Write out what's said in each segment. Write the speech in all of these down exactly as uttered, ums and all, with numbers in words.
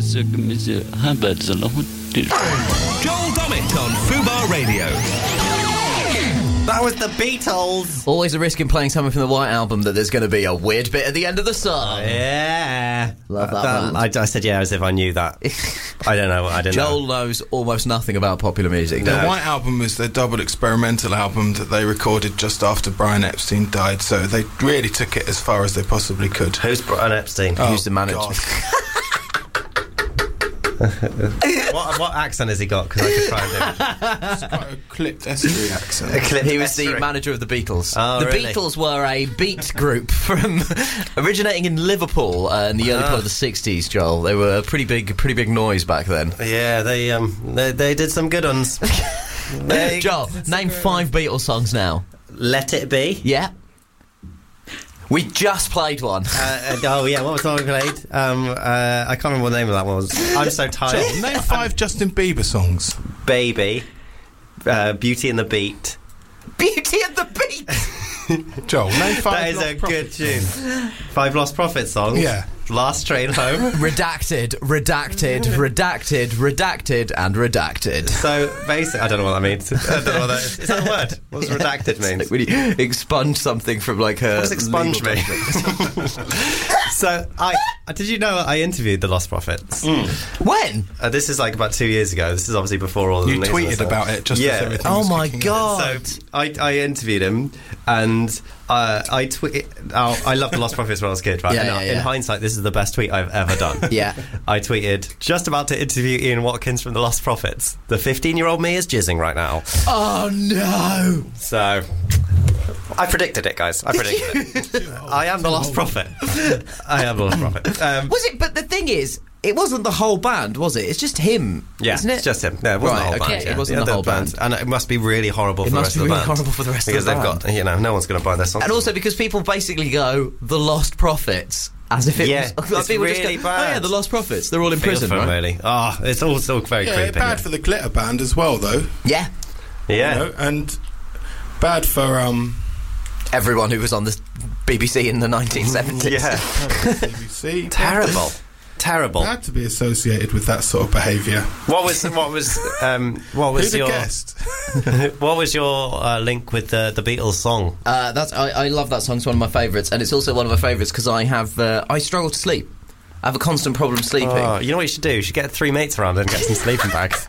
Monsieur, Monsieur Hubbard, Joel Dommett on Fubar Radio. That was the Beatles. Always a risk in playing something from the White Album that there's going to be a weird bit at the end of the song. Yeah. Love that, Uh, band. I, I said yeah as if I knew that. I don't know. I don't Joel know. knows almost nothing about popular music. The No. White Album is their double experimental album that they recorded just after Brian Epstein died, so they really took it as far as they possibly could. Who's Brian Epstein? Oh, Who's the manager? God. what, what accent has he got? Because I could try and do it. It's quite a clipped Estery accent. A clip He was the Estery. manager of the Beatles. Oh, the really? Beatles were a beat group from originating in Liverpool uh, in the early Ah. part of the sixties. Joel, they were a pretty big, pretty big noise back then. Yeah, they um they, they did some good ones. They- Joel, name five Beatles songs now. Let It Be. Yeah. We just played one. Uh, uh, oh yeah, what was the one we played? Um, uh, I can't remember what the name of that was. I'm so tired. Joel, name five Justin Bieber songs. Baby, uh, Beauty and the Beat. Beauty and the Beat. Joel, name five That is Lost a good Prophets tune. songs. Five Lost Prophets songs. Yeah. Last Train Home. Redacted, redacted, redacted, redacted, and redacted. So basically, I don't know what that means. I don't know what that is. Is that a word? What does redacted mean? Like when you expunge something from like a. What does expunge legal mean? document. So I did you know I interviewed the Lost Prophets? When? Uh, this is like about two years ago. This is obviously before all the You news tweeted and stuff. about it just Yeah. as everything Oh was my kicking in. God. So I, I interviewed him, and uh, I tweet. Oh, I loved the Lost Prophets when I was a kid, right? Yeah, and yeah, in yeah. hindsight, this is the best tweet I've ever done. Yeah. I tweeted, just about to interview Ian Watkins from the Lost Prophets. The fifteen-year-old me is jizzing right now. Oh no! So I predicted it, guys. I predicted it. I am the Lost Prophet. I am the Lost Prophet. Um, Was it? But the thing is, it wasn't the whole band, was it? It's just him, yeah, isn't it? it's just him. No, it wasn't Right, the whole okay, band. it yeah. wasn't the other whole band. and it must be really horrible It for the must rest be of the really band. horrible for the rest of because the they've band. got, you know, no one's going to buy their songs. And also because people basically go the Lost Prophets as if it Yeah, was. it's people really just go, bad. Oh yeah, the Lost Prophets. They're all in Feel prison, for them, right? really. Oh, it's all still very Yeah, creepy. bad for the Glitter Band as well, though. Yeah. yeah. You know, and bad for um. Everyone who was on the B B C in the nineteen seventies. Yeah. B B C. Terrible. Terrible. Bad to be associated with that sort of behaviour. What was what was um what was Who'd your have guessed? what was your uh, link with the the Beatles song? Uh, that's I, I love that song. It's one of my favourites, and it's also one of my favourites because I have uh, I struggle to sleep. I have a constant problem sleeping. Oh, you know what you should do? You should get three mates around and get some sleeping bags.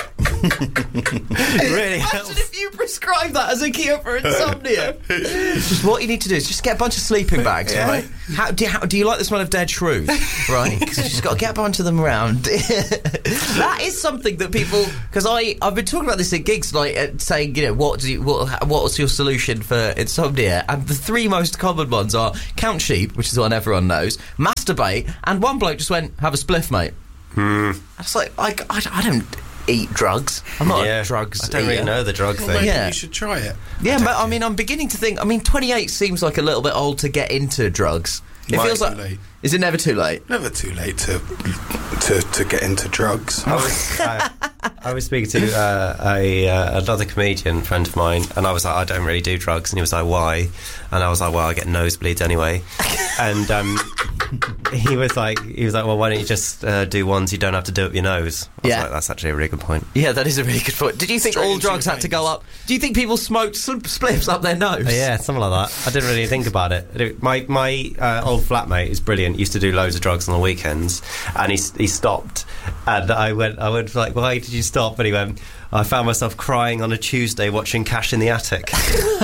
Really Imagine helps. if you prescribe that as a cure for insomnia. Just what you need to do is just get a bunch of sleeping bags, Yeah. right? How do, you, how do you like the smell of dead shrews? Right? Because you just got to get a bunch of them around. That is something that people, because I I've been talking about this at gigs, like uh, saying, you know, what do you, what what was your solution for insomnia? And the three most common ones are count sheep, which is one everyone knows, masturbate, and one bloke just went, have a spliff, mate. Hmm. It's like I, I, I don't eat drugs. I'm not Yeah. a drugs I don't eater. really know the drug Well, thing. maybe Yeah. you should try it. Yeah, but I mean, I'm beginning to think. I mean, twenty-eight seems like a little bit old to get into drugs. It Might feels be like. late. Is it never too late? Never too late to to to get into drugs. I was, uh, I was speaking to uh, a uh, another comedian friend of mine, and I was like, I don't really do drugs, and he was like, why? And I was like, well, I get nosebleeds anyway. And um, he was like, he was like, well, why don't you just uh, do ones you don't have to do up your nose? I was Yeah. like, that's actually a really good point. Yeah, that is a really good point. Did you think Straight all into drugs your had to veins. go up? Do you think people smoked sl- spliffs up their nose? Uh, yeah, something like that. I didn't really think about it. My my uh, old flatmate is brilliant. Used to do loads of drugs on the weekends, and he he stopped. And I went, I went like, why did you stop? And he went, I found myself crying on a Tuesday watching Cash in the Attic.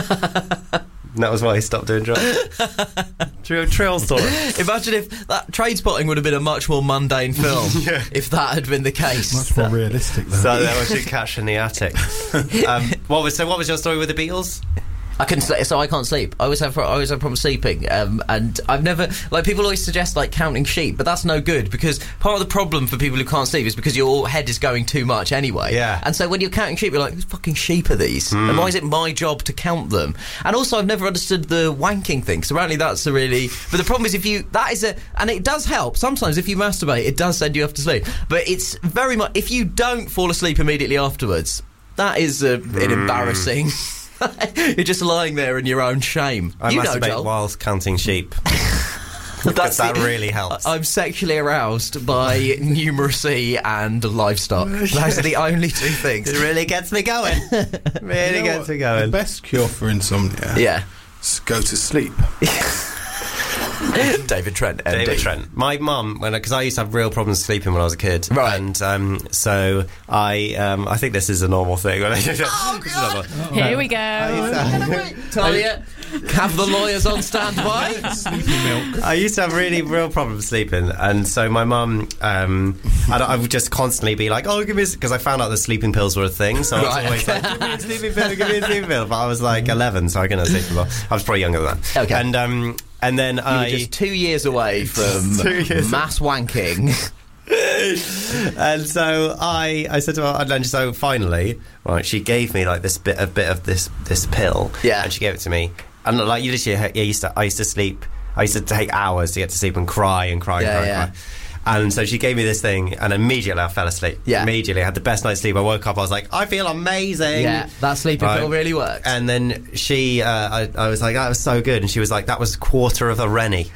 And that was why he stopped doing drugs. True, true story. Imagine if that Train Spotting would have been a much more mundane film Yeah. if that had been the case. Much more realistic than So they watching Cash in the Attic. Um, what was so? What was your story with the Beatles? I couldn't sleep, so I can't sleep. I always have pro- I always have problems sleeping, um, and I've never like people always suggest like counting sheep, but that's no good because part of the problem for people who can't sleep is because your head is going too much anyway. Yeah. And so when you're counting sheep, you're like, whose fucking sheep are these? And why is it my job to count them? And also, I've never understood the wanking thing. So apparently, that's a really. But the problem is if you that is a and it does help sometimes if you masturbate, it does send you off to sleep. But it's very much if you don't fall asleep immediately afterwards, that is a, an embarrassing. You're just lying there in your own shame. I you know, masturbate Joel. whilst counting sheep. That's that really helps. I'm sexually aroused by numeracy and livestock. Those are the only two things. It really gets me going. Really You know gets what? me going. The best cure for insomnia Yeah. is go to sleep. David Trent, M D. David Trent. My mum, when because I used to have real problems sleeping when I was a kid, Right. And um, so I, um, I think this is a normal thing. Oh God! Here we go. Talia, have the lawyers on standby. Sleepy milk. I used to have really real problems sleeping, and so my mum, um, I, I would just constantly be like, "Oh, give me," because I found out that sleeping pills were a thing. So I was Right, always okay. like, "Give me a sleeping pill, give me a sleeping pill." But I was like eleven, so I couldn't have a sleeping pill. I was probably younger than that. Okay. And um, and then You I were just two years away from Two years. mass wanking. and so I, I said to her, and then so finally, right, she gave me like this bit, a bit of this, this pill, Yeah. and she gave it to me, and like you literally, I used to, I used to sleep, I used to take hours to get to sleep and cry and cry and Yeah, cry yeah. and cry. And so she gave me this thing, and immediately I fell asleep. Yeah. Immediately, I had the best night's sleep. I woke up, I was like, I feel amazing. Yeah, that sleeping Right. pill really works. And then she, uh, I, I was like, that was so good. And she was like, that was a quarter of a Rennie.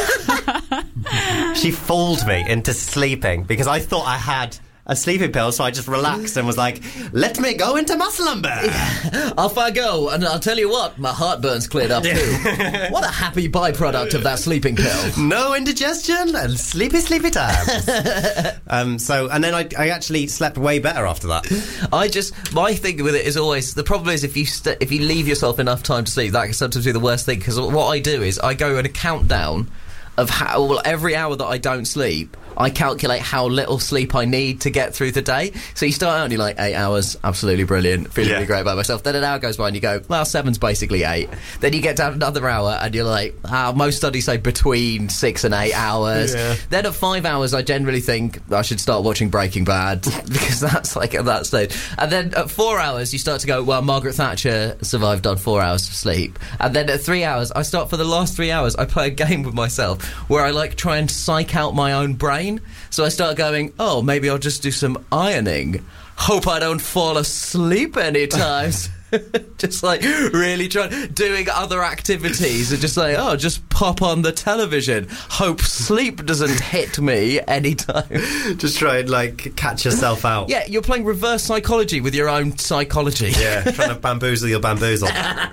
She fooled me into sleeping because I thought I had a sleeping pill, so I just relaxed and was like, let me go into muscle lumber. Off I go, and I'll tell you what, my heartburn's cleared up too. What a happy byproduct of that sleeping pill. No indigestion and sleepy, sleepy times. um, so, and then I, I actually slept way better after that. I just, my thing with it is always, the problem is if you st- if you leave yourself enough time to sleep, that can sometimes be the worst thing, because what I do is I go in a countdown of how, well, every hour that I don't sleep, I calculate how little sleep I need to get through the day. So you start out and you're like, eight hours, absolutely brilliant, feeling Yeah. really great about myself. Then an hour goes by and you go, well, seven's basically eight. Then you get down another hour and you're like, ah, most studies say between six and eight hours. Yeah. Then at five hours, I generally think I should start watching Breaking Bad because that's like at that stage. And then at four hours, you start to go, well, Margaret Thatcher survived on four hours of sleep. And then at three hours, I start for the last three hours, I play a game with myself where I like try and psych out my own brain. So I start going, oh, maybe I'll just do some ironing. Hope I don't fall asleep anytime. Just like really trying, doing other activities and just like, oh, just pop on the television. Hope sleep doesn't hit me anytime. Just try and like catch yourself out. Yeah, you're playing reverse psychology with your own psychology. Yeah, trying to bamboozle your bamboozle.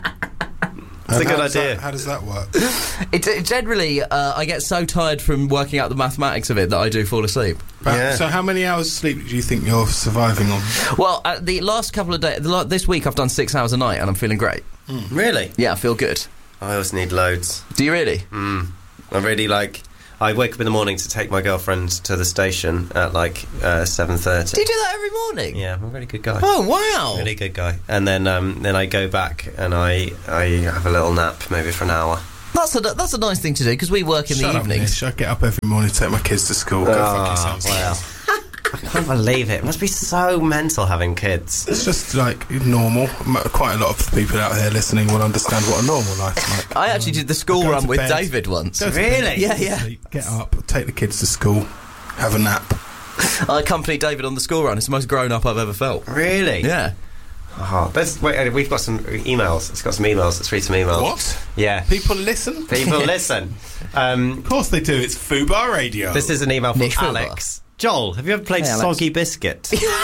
It's a And good how does idea. That, how does that work? It, it generally, uh, I get so tired from working out the mathematics of it that I do fall asleep. But- Yeah. So how many hours sleep do you think you're surviving on? Well, uh, the last couple of days, the la- this week I've done six hours a night and I'm feeling great. Really? Yeah, I feel good. I always need loads. Do you really? Mm. I really like. I wake up in the morning to take my girlfriend to the station at like uh, seven Do thirty. you do that every morning? Yeah, I'm a really good guy. Oh, wow. Really good guy. And then um, then I go back and I I have a little nap, maybe for an hour. That's a, that's a nice thing to do because we work in Shut the up, evenings. Nish. I get up every morning to take my kids to school. Go fuck Oh, yourselves. wow. I can't believe it. It must be so mental having kids. It's just like normal. M- Quite a lot of people out there listening will understand what a normal life's like. I actually did the school Go run to with bed. David once. Go to Really? bed, Yeah, yeah. sleep, Get up, take the kids to school, have a nap. I accompanied David on the school run. It's the most grown up I've ever felt. Really? Yeah. Oh, there's, wait, we've got some emails. It's got some emails. Let's read some emails. What? Yeah. People listen? People listen. Um, Of course they do. It's Fubar Radio. this is an email from Nish Fubar. Alex. Joel, have you ever played Hey, Alex. Soggy Biscuit?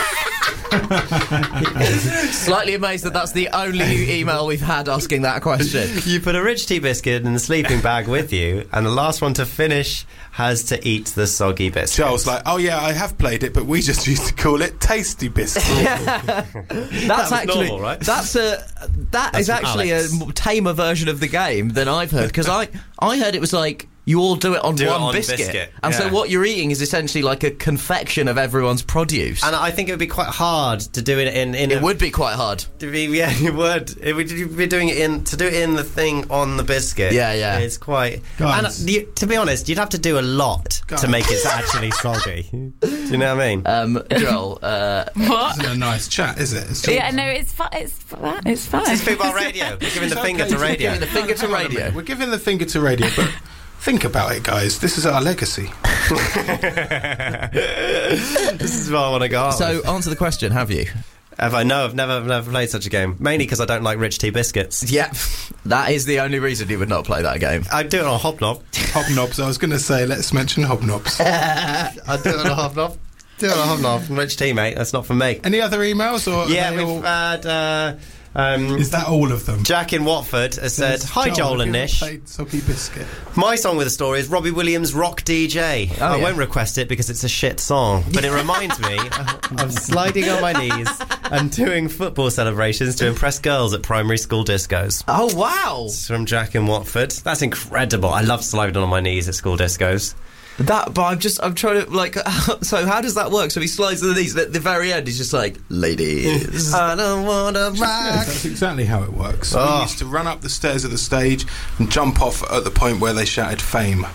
Slightly amazed that that's the only email we've had asking that question. You put a rich tea biscuit in the sleeping bag with you, and the last one to finish has to eat the soggy biscuit. Joel's like, oh yeah, I have played it, but we just used to call it Tasty Biscuit. That's was actually normal, right? That's a that is from actually Alex. a m- tamer version of the game than I've heard because I I heard it was like you all do it on Do it one on biscuit, biscuit, and so yeah. what you're eating is essentially like a confection of everyone's produce. And I think it would be quite hard to do it in. in it a, would be quite hard. To be, yeah, it would. It would you'd be doing it in to do it in the thing on the biscuit. Yeah, yeah. It's quite. Guys. And you, to be honest, you'd have to do a lot Guys. to make it actually soggy. Do you know what I mean? Um, Joel, uh, What? Isn't it a nice chat, is it? It's Yeah, no, it's fine. It's fine. It's fine. This is Football Radio. We're giving the It's finger okay to to radio. giving the finger to Hang on a radio. minute. We're giving the finger to radio, but think about it, guys. This is our legacy. This is what I want to go on. So answer the question: have you? Have I? No, I've never, I've never played such a game. Mainly because I don't like Rich Tea biscuits. Yeah, that is the only reason he would not play that game. I'd do it on Hobnob. Hobnobs. I was going to say, let's mention Hobnobs. I'd do it on Hobnob. Do it on Hobnob. Rich Tea, mate. That's not for me. Any other emails? Or Yeah, are they we've all- had... Uh, um, Is that all of them? Jack in Watford has said, Says, "Hi Joel have and you ever Nish. played Soggy Biscuit. My song with a story is Robbie Williams' Rock D J. Oh, I yeah. won't request it because it's a shit song, but it reminds me of sliding on my knees and doing football celebrations to impress girls at primary school discos." Oh, wow. It's from Jack in Watford. That's incredible. I love sliding on my knees at school discos. That, but I'm just, I'm trying to, like, so how does that work? So he slides to the knees, at the very end, he's just like, ladies. I don't want to Yes, rock. that's exactly how it works. So Oh. We used to run up the stairs of the stage and jump off at the point where they shouted fame.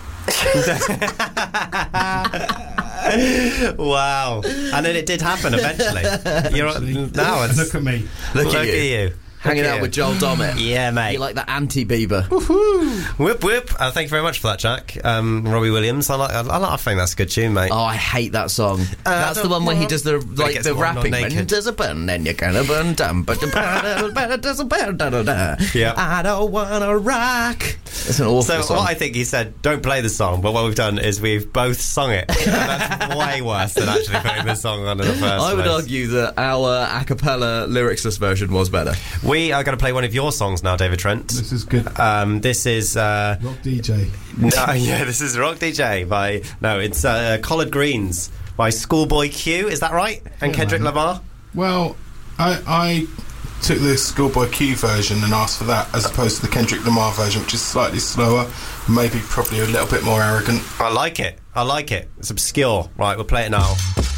Wow. And then it did happen eventually. You're now it's Look at me. Look, look at you. you. Hanging Look out at with you. Joel Dommett. Yeah, mate. You like the anti-Bieber. Whoop whoop. Uh, thank you very much for that, Jack. Um, Robbie Williams. I like. I, like, I think that's a good tune, mate. Oh, I hate that song. That's the don't one where he want- does the When he like gets the warmed up rapping. naked. When there's a burn, then you're gonna burn down. But Yeah. I don't wanna rock. It's an awful So song. what I think he said, don't play the song, but what we've done is we've both sung it. And that's way worse than actually putting the song on in the first I would place. argue that our a cappella lyricsless version was better. We are going to play one of your songs now, David Trent. This is good. Um, this is uh, Rock D J. no, yeah, this is Rock D J by no, it's uh, Collard Greens by Schoolboy Q. Is that right? And Yeah, Kendrick man. Lamar. Well, I, I took the Schoolboy Q version and asked for that as opposed to the Kendrick Lamar version, which is slightly slower, maybe probably a little bit more arrogant. I like it. I like it. It's obscure. Right, we'll play it now.